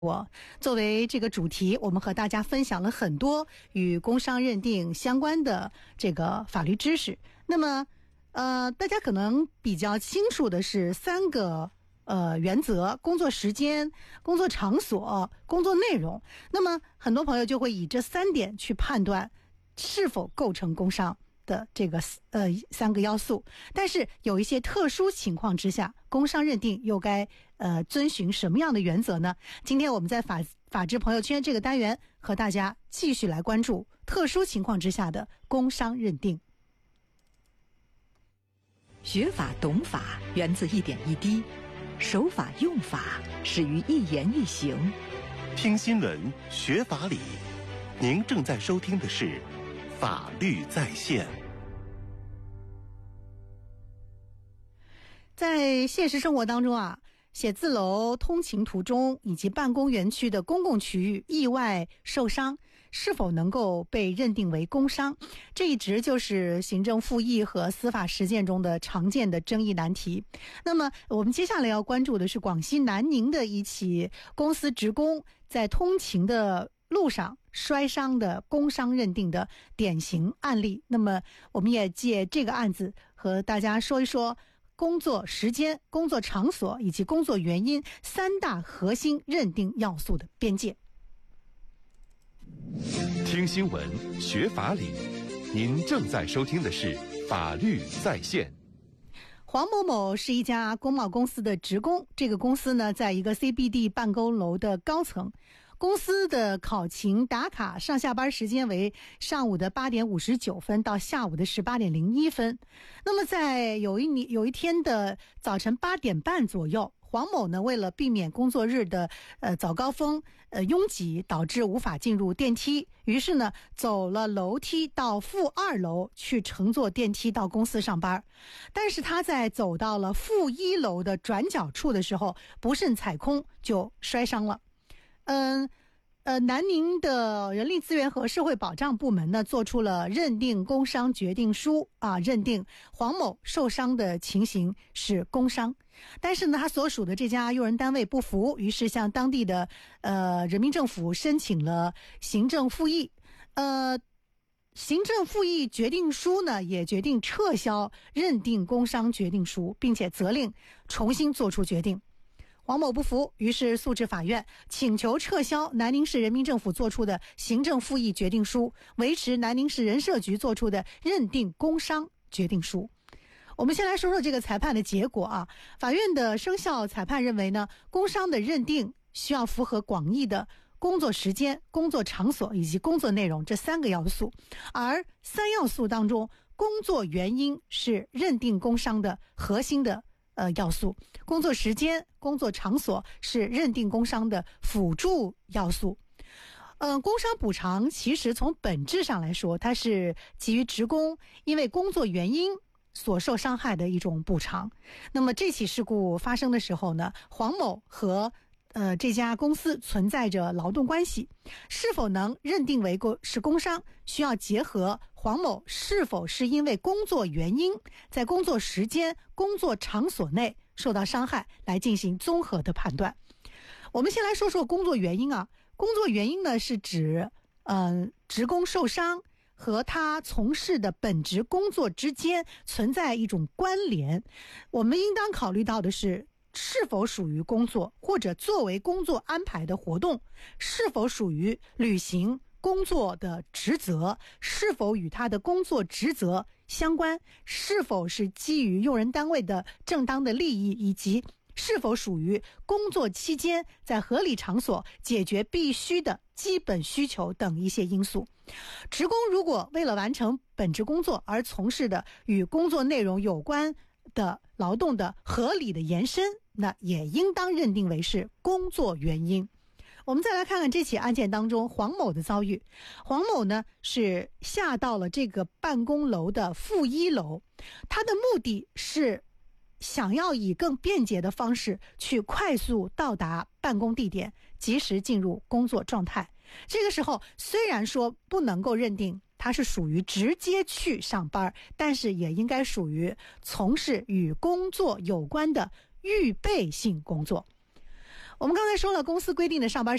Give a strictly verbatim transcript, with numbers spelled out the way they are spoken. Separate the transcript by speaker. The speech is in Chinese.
Speaker 1: 我作为这个主题，我们和大家分享了很多与工伤认定相关的这个法律知识。那么呃，大家可能比较清楚的是三个呃原则：工作时间、工作场所、工作内容。那么很多朋友就会以这三点去判断是否构成工伤的这个呃三个要素。但是有一些特殊情况之下，工伤认定又该呃遵循什么样的原则呢？今天我们在法法治朋友圈这个单元和大家继续来关注特殊情况之下的工伤认定。
Speaker 2: 学法懂法源自一点一滴，守法用法始于一言一行。
Speaker 3: 听新闻学法理，您正在收听的是法律在线。
Speaker 1: 在现实生活当中啊，写字楼、通勤途中以及办公园区的公共区域意外受伤，是否能够被认定为工伤？这一直就是行政复议和司法实践中的常见的争议难题。那么我们接下来要关注的是广西南宁的一起公司职工在通勤的路上摔伤的工伤认定的典型案例。那么我们也借这个案子和大家说一说工作时间、工作场所以及工作原因三大核心认定要素的边界。
Speaker 4: 听新闻学法理，您正在收听的是法律在线。
Speaker 1: 黄某某是一家工贸公司的职工，这个公司呢在一个 C B D 办公楼的高层。公司的考勤打卡上下班时间为上午的八点五十九分到下午的十八点零一分。那么在有一年有一天的早晨八点半左右，黄某呢为了避免工作日的呃早高峰呃拥挤导致无法进入电梯，于是呢走了楼梯到负二楼去乘坐电梯到公司上班。但是他在走到了负一楼的转角处的时候，不慎踩空就摔伤了。嗯，呃，南宁的人力资源和社会保障部门呢，做出了认定工伤决定书啊，认定黄某受伤的情形是工伤。但是呢，他所属的这家用人单位不服，于是向当地的呃人民政府申请了行政复议。呃，行政复议决定书呢，也决定撤销认定工伤决定书，并且责令重新做出决定。黄某不服，于是诉至法院，请求撤销南宁市人民政府作出的行政复议决定书，维持南宁市人社局作出的认定工伤决定书。我们先来说说这个裁判的结果啊。法院的生效裁判认为呢，工伤的认定需要符合广义的工作时间、工作场所以及工作内容这三个要素，而三要素当中，工作原因是认定工伤的核心的呃，要素，工作时间、工作场所是认定工伤的辅助要素。嗯、呃，工伤补偿其实从本质上来说，它是给予职工因为工作原因所受伤害的一种补偿。那么这起事故发生的时候呢，黄某和呃，这家公司存在着劳动关系，是否能认定为是工伤，需要结合黄某是否是因为工作原因在工作时间、工作场所内受到伤害来进行综合的判断。我们先来说说工作原因啊，工作原因呢是指嗯、呃，职工受伤和他从事的本职工作之间存在一种关联，我们应当考虑到的是是否属于工作，或者作为工作安排的活动，是否属于履行工作的职责，是否与他的工作职责相关，是否是基于用人单位的正当的利益，以及是否属于工作期间在合理场所解决必须的基本需求等一些因素。职工如果为了完成本职工作而从事的与工作内容有关的劳动的合理的延伸，那也应当认定为是工作原因。我们再来看看这起案件当中黄某的遭遇。黄某呢是下到了这个办公楼的负一楼，他的目的是想要以更便捷的方式去快速到达办公地点，及时进入工作状态。这个时候虽然说不能够认定它是属于直接去上班，但是也应该属于从事与工作有关的预备性工作。 我们刚才说了，公司规定的上班